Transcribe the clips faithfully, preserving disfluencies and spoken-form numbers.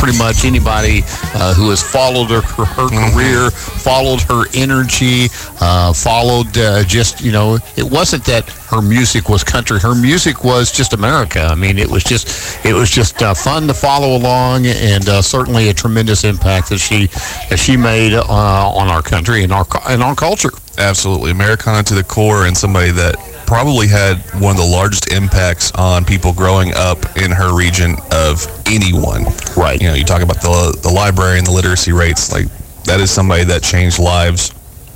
pretty much anybody uh, who has followed her, her, her Mm-hmm. career, followed her energy, uh, followed uh, just, you know, it wasn't that her music was country. Her music was just America. I mean, it was just, it was just uh, fun to follow along, and uh, certainly a tremendous impact that she, that she made uh, on our country and our, and our culture. Absolutely. Americana to the core, and somebody that probably had one of the largest impacts on people growing up in her region of anyone. Right. You know, you talk about the the library and the literacy rates. Like, that is somebody that changed lives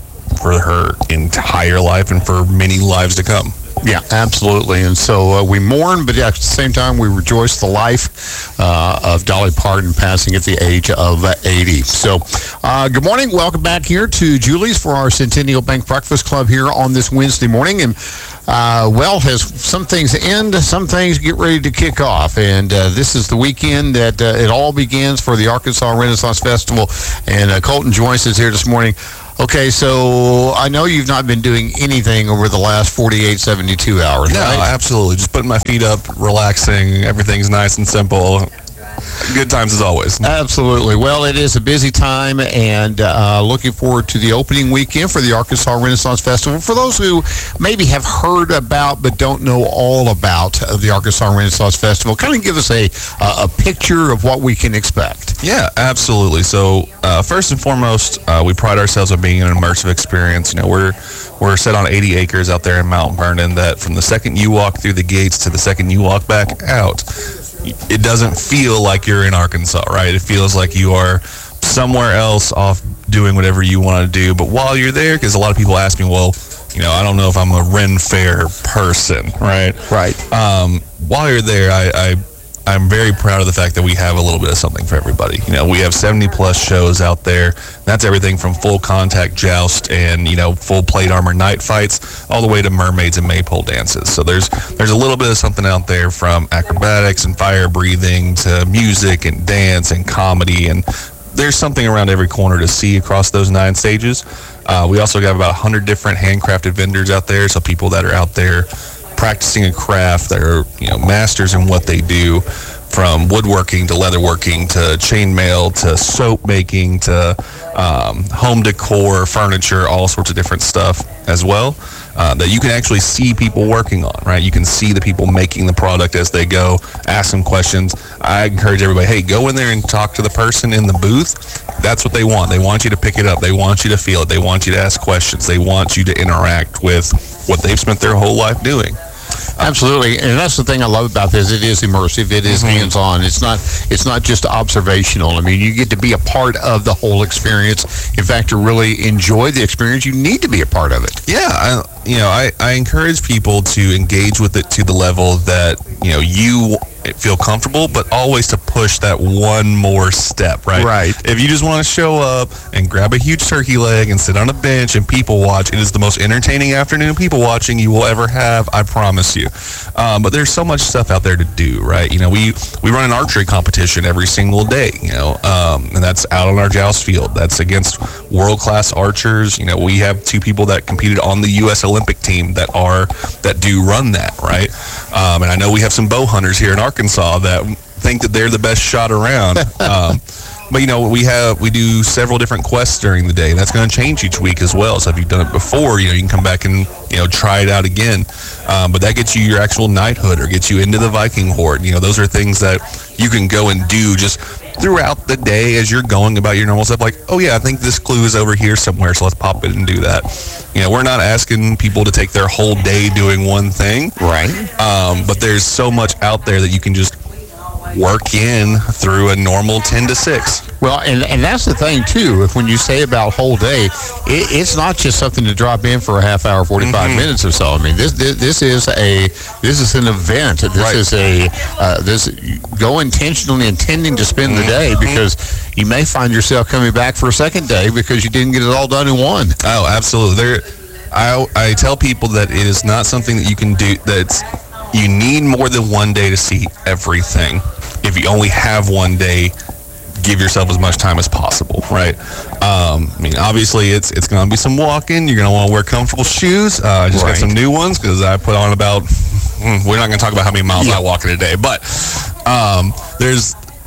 for her entire life and for many lives to come. Yeah, absolutely. And so uh, we mourn, but at the same time, we rejoice the life uh, of Dolly Parton passing at the age of uh, eighty. So uh, good morning. Welcome back here to Julie's for our Centennial Bank Breakfast Club here on this Wednesday morning. And uh, well, as some things end, some things get ready to kick off. And uh, this is the weekend that uh, it all begins for the Arkansas Renaissance Festival. And uh, Colton Joyce is here this morning. Okay, so I know you've not been doing anything over the last forty-eight, seventy-two hours, No, right? absolutely. Just putting my feet up, relaxing. Everything's nice and simple. Good times as always. Absolutely. Well, it is a busy time, and uh, looking forward to the opening weekend for the Arkansas Renaissance Festival. For those who maybe have heard about but don't know all about uh, the Arkansas Renaissance Festival, kind of give us a, uh, a picture of what we can expect. Yeah, absolutely. So uh, first and foremost, uh, we pride ourselves on being an immersive experience. You know, we're we're set on eighty acres out there in Mount Vernon, that from the second you walk through the gates to the second you walk back out, it doesn't feel like you're in Arkansas, right? It feels like you are somewhere else off doing whatever you want to do. But while you're there, because a lot of people ask me, well, you know, I don't know if I'm a Ren Fair person, right? Right. Um, while you're there, I, I I'm very proud of the fact that we have a little bit of something for everybody. You know, we have seventy plus shows out there. That's everything from full contact joust and, you know, full plate armor night fights, all the way to mermaids and maypole dances. So there's there's a little bit of something out there, from acrobatics and fire breathing to music and dance and comedy, and there's something around every corner to see across those nine stages. Uh, we also got about one hundred different handcrafted vendors out there, so people that are out there practicing a craft, that are, you know, masters in what they do, from woodworking to leatherworking to chainmail to soap making to um, home decor, furniture, all sorts of different stuff as well, uh, that you can actually see people working on, right? You can see the people making the product as they go, ask them questions. I encourage everybody, hey, go in there and talk to the person in the booth. That's what they want. They want you to pick it up. They want you to feel it. They want you to ask questions. They want you to interact with what they've spent their whole life doing. Absolutely, and that's the thing I love about this. It is immersive. It is Mm-hmm. hands-on. It's not. It's not just observational. I mean, you get to be a part of the whole experience. In fact, to really enjoy the experience, you need to be a part of it. Yeah, I, you know, I, I encourage people to engage with it to the level that, you know, you feel comfortable, but always to push that one more step, right? Right. If you just want to show up and grab a huge turkey leg and sit on a bench and people watch, it is the most entertaining afternoon people watching you will ever have, I promise you. Um, but there's so much stuff out there to do, right? You know, we, we run an archery competition every single day, you know, um, and that's out on our joust field. That's against world-class archers. You know, we have two people that competed on the U S Olympic team that are, that do run that, right? Um, and I know we have some bow hunters here in Arkansas that think that they're the best shot around. Um, but, you know, we have, we do several different quests during the day, and that's going to change each week as well. So if you've done it before, you know, you can come back and, you know, try it out again. Um, but that gets you your actual knighthood, or gets you into the Viking horde. You know, those are things that you can go and do just throughout the day as you're going about your normal stuff. Like, oh yeah, I think this clue is over here somewhere, so let's pop it and do that. You know, we're not asking people to take their whole day doing one thing. Right. Um, but there's so much out there that you can just work in through a normal ten to six. Well, and, and that's the thing, too. If when you say about whole day, it, it's not just something to drop in for a half hour, forty-five Mm-hmm. minutes or so. I mean, this this, this is a this is an event. This Right. is a uh, this go intentionally intending to spend the day, Mm-hmm. because you may find yourself coming back for a second day because you didn't get it all done in one. Oh, absolutely. There, I I tell people that it is not something that you can do. That's you need more than one day to see everything. If you only have one day, give yourself as much time as possible, right? Um, I mean, obviously, it's it's going to be some walking. You're going to want to wear comfortable shoes. Uh, I just Right. got some new ones because I put on about, hmm, we're not going to talk about how many miles Yeah. I walk in a day, but um, there's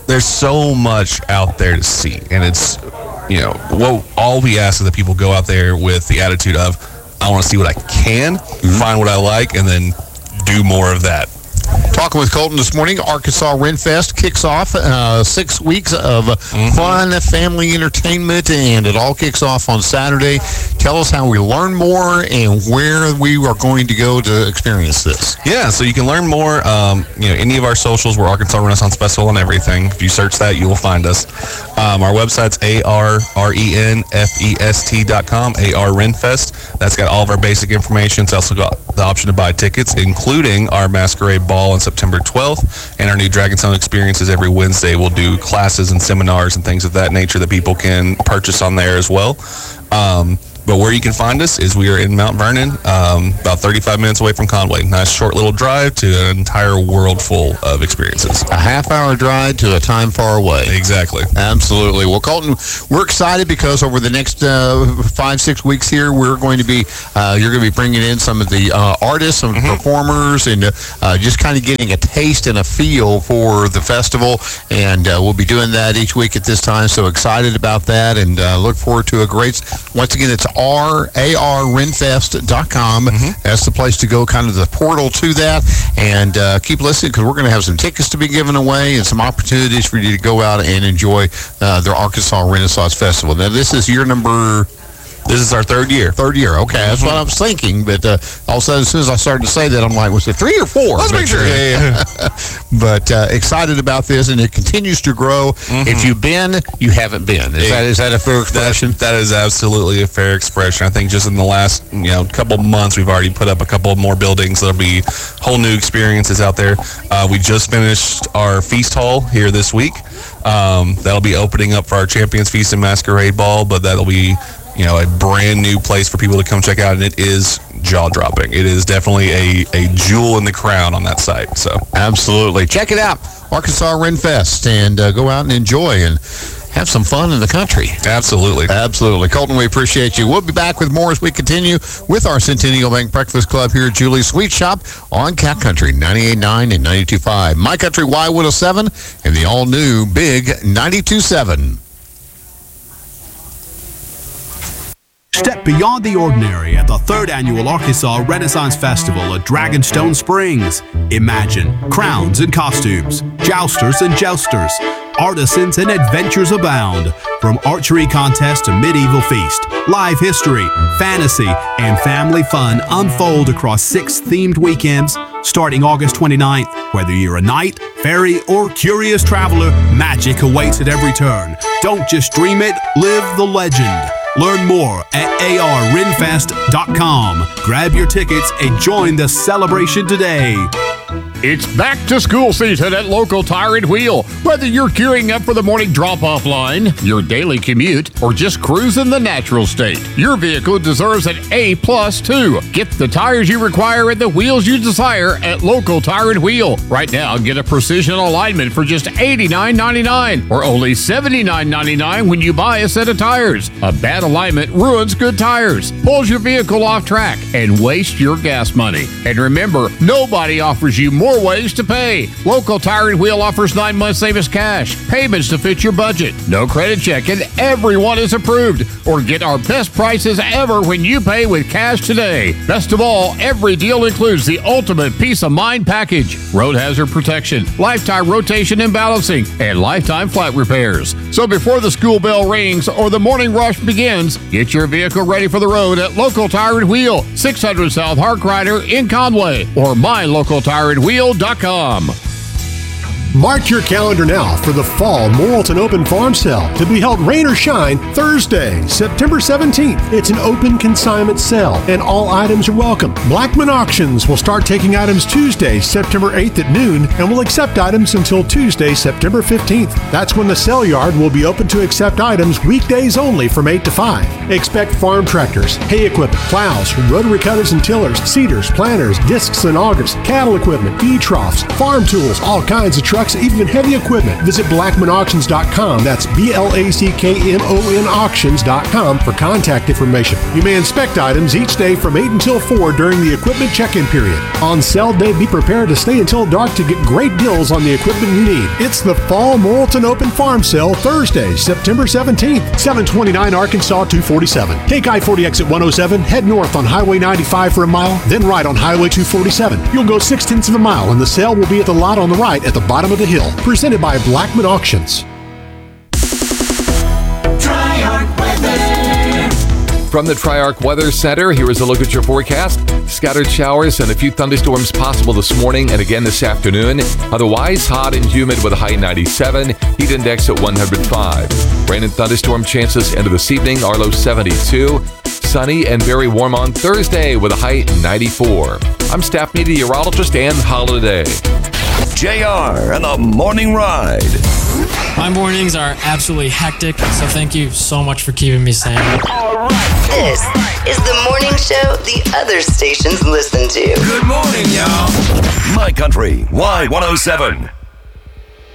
there's so much out there to see, and it's, you know, what all we ask is that people go out there with the attitude of, I want to see what I can, mm-hmm. find what I like, and then do more of that. Talking with Colton this morning, Arkansas Renfest kicks off uh, six weeks of mm-hmm. fun family entertainment, and it all kicks off on Saturday. Tell us how we learn more and where we are going to go to experience this. Yeah, so you can learn more. Um, you know, any of our socials, we're Arkansas Renaissance Festival and everything. If you search that, you will find us. Um, our website's A R R E N F E S T dot com, A R Renfest. That's got all of our basic information. It's also got the option to buy tickets, including our Masquerade Ball on September twelfth and our new Dragonstone experiences every Wednesday. We'll do classes and seminars and things of that nature that people can purchase on there as well. Um, But where you can find us is we are in Mount Vernon, um, about thirty-five minutes away from Conway. Nice short little drive to an entire world full of experiences. A half-hour drive to a time far away. Exactly. Absolutely. Well, Colton, we're excited because over the next uh, five, six weeks here, we're going to be, uh, you're going to be bringing in some of the uh, artists, some mm-hmm. performers, and uh, just kind of getting a taste and a feel for the festival. And uh, we'll be doing that each week at this time. So excited about that, and uh, look forward to a great, once again, it's R A R Renfest dot com. Mm-hmm. That's the place to go, kind of the portal to that. And uh, keep listening because we're going to have some tickets to be given away and some opportunities for you to go out and enjoy uh, the Arkansas Renaissance Festival. Now, this is year number... This is our third year. Third year, okay. Mm-hmm. That's what I was thinking. But uh, all of a sudden, as soon as I started to say that, I'm like, was it three or four? Let's make sure. Yeah, yeah. But uh, excited about this, and it continues to grow. Mm-hmm. If you've been, you haven't been. Is, it, that, is that a fair expression? That, that is absolutely a fair expression. I think just in the last you know couple months, we've already put up a couple more buildings. There'll be whole new experiences out there. Uh, we just finished our Feast Hall here this week. Um, that'll be opening up for our Champions Feast and Masquerade Ball, but that'll be... you know, a brand new place for people to come check out, and it is jaw-dropping. It is definitely a, a jewel in the crown on that site. So absolutely. Check it out, Arkansas Renfest, and uh, go out and enjoy and have some fun in the country. Absolutely. Absolutely. Colton, we appreciate you. We'll be back with more as we continue with our Centennial Bank Breakfast Club here at Julie's Sweet Shop on Cat Country ninety-eight point nine and ninety-two point five. My Country Y one oh seven and the all-new Big ninety-two point seven. Step beyond the ordinary at the third annual Arkansas Renaissance Festival at Dragonstone Springs. Imagine crowns and costumes, jousters and jousters, artisans and adventures abound. From archery contest to medieval feast, live history, fantasy, and family fun unfold across six themed weekends starting August twenty-ninth. Whether you're a knight, fairy, or curious traveler, magic awaits at every turn. Don't just dream it, live the legend. Learn more at A R Renfest dot com. Grab your tickets and join the celebration today. It's back to school season at Local Tire and Wheel. Whether you're gearing up for the morning drop-off line, your daily commute, or just cruising the natural state, your vehicle deserves an A plus too. Get the tires you require and the wheels you desire at Local Tire and Wheel. Right now, get a precision alignment for just eighty-nine ninety-nine or only seventy-nine ninety-nine when you buy a set of tires. A bad alignment ruins good tires, pulls your vehicle off track, and wastes your gas money. And remember, nobody offers you more ways to pay. Local Tire and Wheel offers nine months Save-Us Cash, payments to fit your budget, no credit check, and everyone is approved. Or get our best prices ever when you pay with cash today. Best of all, every deal includes the ultimate peace of mind package: road hazard protection, lifetime rotation and balancing, and lifetime flat repairs. So before the school bell rings or the morning rush begins, get your vehicle ready for the road at Local Tire and Wheel, six hundred South Harkrider in Conway, or my local tire and wheel dot com. Mark your calendar now for the Fall Morrilton Open Farm Sale to be held rain or shine Thursday, September seventeenth. It's an open consignment sale and all items are welcome. Blackman Auctions will start taking items Tuesday, September eighth at noon and will accept items until Tuesday, September fifteenth. That's when the sale yard will be open to accept items weekdays only from eight to five. Expect farm tractors, hay equipment, plows, rotary cutters and tillers, seeders, planters, discs and augers, cattle equipment, feed troughs, farm tools, all kinds of trucks trucks, even heavy equipment. Visit blackman auctions dot com. That's B L A C K M O N auctions dot com for contact information. You may inspect items each day from eight until four during the equipment check-in period. On sale day, be prepared to stay until dark to get great deals on the equipment you need. It's the Fall Morrilton Open Farm Sale, Thursday, September seventeenth, seven twenty-nine Arkansas two forty-seven. Take I forty exit one oh seven, head north on Highway ninety-five for a mile, then right on Highway two forty-seven. You'll go six tenths of a mile, and the sale will be at the lot on the right at the bottom of the hill. Presented by Blackman Auctions. From the Tri-Arc Weather Center, here is a look at your forecast. Scattered showers and a few thunderstorms possible this morning and again this afternoon. Otherwise, hot and humid with a high ninety-seven, heat index at one hundred five. Rain and thunderstorm chances into this evening, our low seventy-two. Sunny and very warm on Thursday with a high ninety-four. I'm staff meteorologist Ann Holiday. J R and the Morning Ride. My mornings are absolutely hectic, so thank you so much for keeping me sane. This is the morning show the other stations listen to. Good morning, y'all. My Country Y one oh seven.